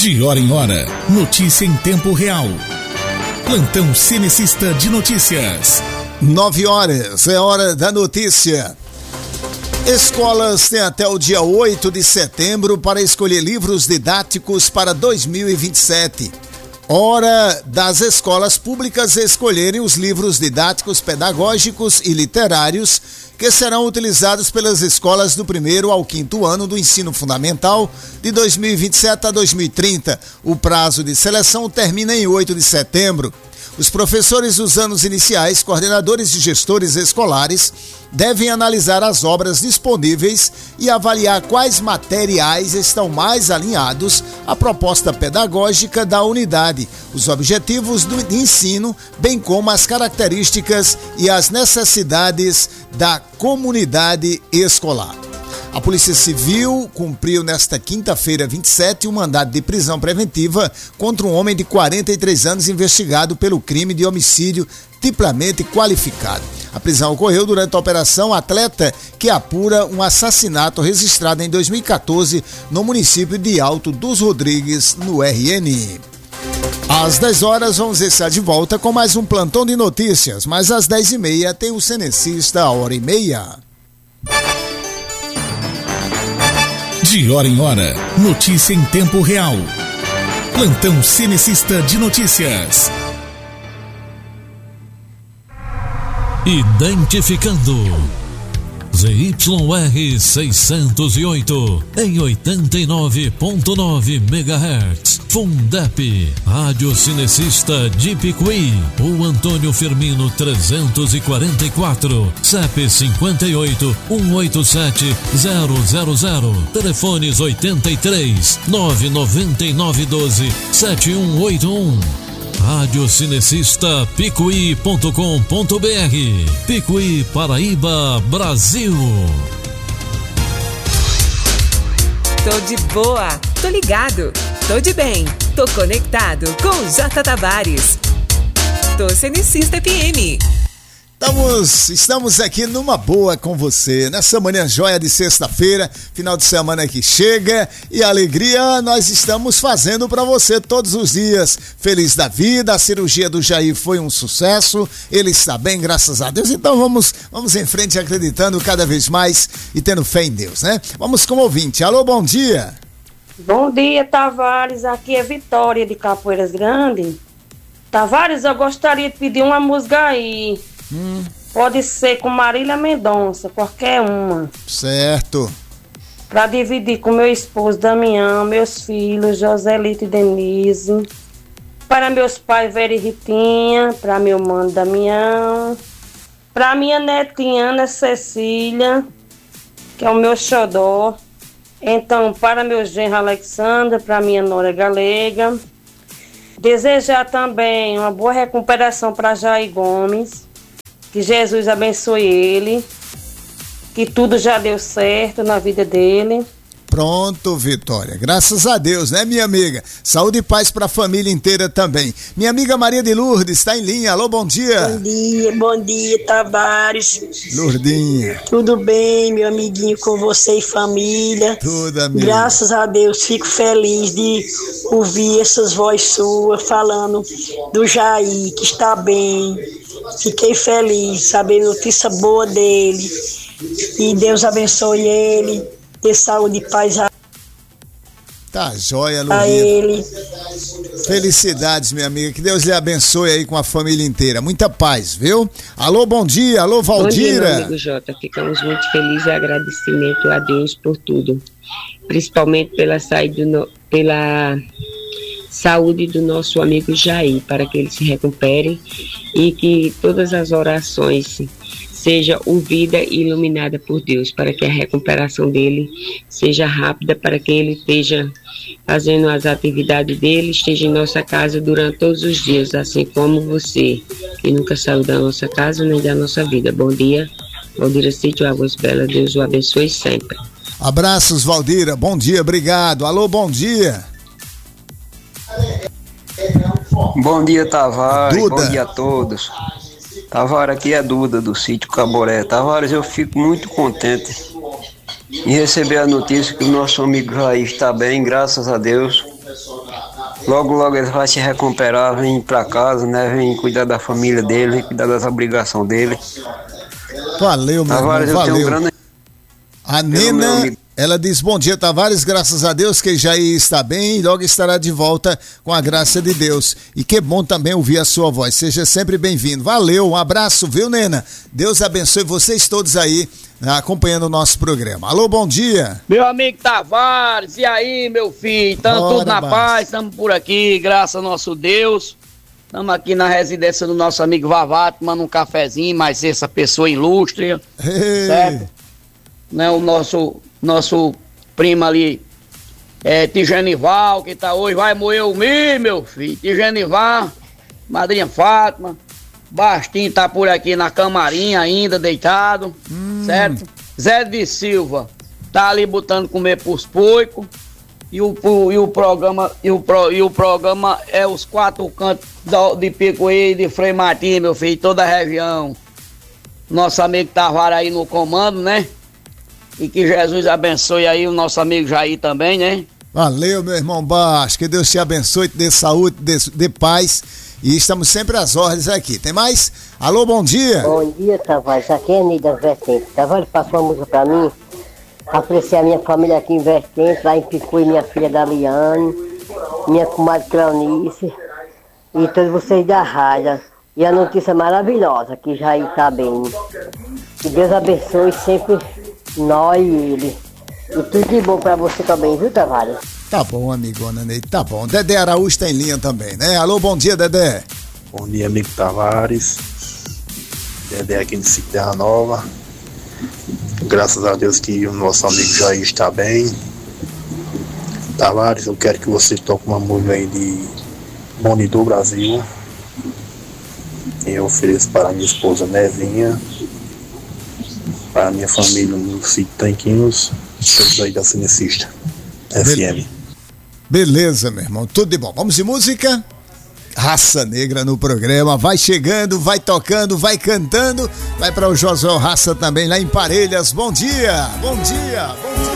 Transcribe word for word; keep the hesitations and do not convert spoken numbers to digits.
De hora em hora, notícia em tempo real. Plantão Cenecista de Notícias. Nove horas, é hora da notícia. Escolas têm até o dia oito de setembro para escolher livros didáticos para dois mil e vinte e sete. Hora das escolas públicas escolherem os livros didáticos pedagógicos e literários que serão utilizados pelas escolas do primeiro ao quinto ano do ensino fundamental de dois mil e vinte e sete a dois mil e trinta. O prazo de seleção termina em oito de setembro. Os professores dos anos iniciais, coordenadores e gestores escolares devem analisar as obras disponíveis e avaliar quais materiais estão mais alinhados à proposta pedagógica da unidade, os objetivos do ensino, bem como as características e as necessidades da comunidade escolar. A Polícia Civil cumpriu nesta quinta-feira, vinte e sete, um mandado de prisão preventiva contra um homem de quarenta e três anos investigado pelo crime de homicídio triplamente qualificado. A prisão ocorreu durante a Operação Atleta, que apura um assassinato registrado em dois mil e quatorze no município de Alto dos Rodrigues, no R N. Às dez horas vamos estar de volta com mais um plantão de notícias, mas às dez e meia tem o Cenecista a hora e meia. De hora em hora, notícia em tempo real. Plantão Cenecista de Notícias. Identificando Z Y R seiscentos e oito em oitenta e nove ponto nove megahertz. Fundep, Rádio Cinecista de Picuí. O Antônio Firmino trezentos e quarenta e quatro, C E P cinquenta e oito, cento e oitenta e sete, zero zero zero. Telefones oitenta e três, nove nove nove um dois, sete um oito um. Rádio Cinecista Picuí ponto com ponto br. Picuí, Paraíba, Brasil. Tô de boa, tô ligado, tô de bem, tô conectado com J Tavares. Tô Cenecista F M. Estamos, estamos aqui numa boa com você, nessa manhã joia de sexta-feira, final de semana que chega, e a alegria nós estamos fazendo para você todos os dias. Feliz da vida, a cirurgia do Jair foi um sucesso, ele está bem, graças a Deus, então vamos, vamos em frente acreditando cada vez mais e tendo fé em Deus, né? Vamos com o ouvinte. Alô, bom dia. Bom dia, Tavares, aqui é Vitória de Capoeiras Grande. Tavares, eu gostaria de pedir uma música aí. Hum. Pode ser com Marília Mendonça, qualquer uma. Certo. Para dividir com meu esposo Damião, meus filhos Joselito e Denise, para meus pais Vera e Ritinha, para meu mano Damião, para minha netinha Ana Cecília, que é o meu xodó. Então, para meu genro Alexandra, para minha nora Galega. Desejar também uma boa recuperação para Jair Gomes. Que Jesus abençoe ele, que tudo já deu certo na vida dele. Pronto, Vitória. Graças a Deus, né, minha amiga? Saúde e paz para a família inteira também. Minha amiga Maria de Lourdes está em linha. Alô, bom dia. Bom dia, bom dia, Tavares. Lourdinha. Tudo bem, meu amiguinho, com você e família? Tudo, amigo. Graças a Deus, fico feliz de ouvir essas vozes suas falando do Jair, que está bem. Fiquei feliz, saber notícia boa dele. E Deus abençoe ele, dê saúde e paz a, tá joia, a ele. Felicidades, minha amiga. Que Deus lhe abençoe aí com a família inteira. Muita paz, viu? Alô, bom dia. Alô, Valdira. Bom dia, meu amigo Jota. Ficamos muito felizes e agradecimento a Deus por tudo. Principalmente pela saída, no, pela saúde do nosso amigo Jair, para que ele se recupere e que todas as orações seja ouvida e iluminada por Deus, para que a recuperação dele seja rápida, para que ele esteja fazendo as atividades dele, esteja em nossa casa durante todos os dias, assim como você, que nunca saiu da nossa casa nem da nossa vida. Bom dia, Valdira Sítio Águas Belas, Deus o abençoe sempre. Abraços, Valdira, bom dia, obrigado. Alô, bom dia. Bom dia, Tavares, Duda. Bom dia a todos. Tavares, aqui é Duda, do sítio Caboré. Tavares, eu fico muito contente em receber a notícia que o nosso amigo Jair está bem, graças a Deus. Logo, logo ele vai se recuperar, vem pra casa, né? Vem cuidar da família dele, vem cuidar das obrigações dele. Valeu, meu Tavares, irmão, valeu. Eu tenho um grande... A Nena, ela diz, bom dia, Tavares, graças a Deus que Jair está bem e logo estará de volta com a graça de Deus. E que bom também ouvir a sua voz, seja sempre bem-vindo. Valeu, um abraço, viu, Nena? Deus abençoe vocês todos aí, acompanhando o nosso programa. Alô, bom dia. Meu amigo Tavares, e aí, meu filho? Estamos tudo na paz, estamos por aqui, graças ao nosso Deus. Estamos aqui na residência do nosso amigo Vavá, tomando um cafezinho, mas essa pessoa ilustre, Ei. certo? Né, o nosso, nosso primo ali, é, Tijanival, que tá hoje, vai moer o milho, meu filho. Tijanival, madrinha Fátima, Bastinho tá por aqui na camarinha ainda, deitado, hum. certo? Zé de Silva tá ali botando comer pros porcos. E o, o, e o programa e o, pro, e o programa é os quatro cantos de Picuí e de Frei Martim, meu filho, toda a região. Nosso amigo Tavares aí no comando, né? E que Jesus abençoe aí o nosso amigo Jair também, né? Valeu, meu irmão Baixo, que Deus te abençoe, te dê saúde, dê, dê paz. E estamos sempre às ordens aqui. Tem mais? Alô, bom dia. Bom dia, Tavares. Aqui é Nida Vertente. Tavares, passou uma música pra mim. Apreciar minha família aqui em Vertente, lá em Picuí, minha filha Daliane, minha comadre Cleonice e todos vocês da rádio. E a notícia maravilhosa, que Jair tá bem. Que Deus abençoe sempre nós e ele. E tudo de bom pra você também, viu, Tavares? Tá bom, amigona Neide, tá bom. Dedé Araújo tá em linha também, né? Alô, bom dia, Dedé. Bom dia, amigo Tavares. Dedé aqui de Terra Nova. Graças a Deus que o nosso amigo Jair está bem. Tavares, eu quero que você toque uma música aí de Boni do Brasil. Eu ofereço para minha esposa Nevinha, para minha família no sítio Tanquinhos, todos aí da Cinecista F M. Beleza, meu irmão, tudo de bom. Vamos de música? Raça Negra no programa, vai chegando, vai tocando, vai cantando, vai para o Josué Raça também lá em Parelhas. Bom dia, bom dia, bom dia.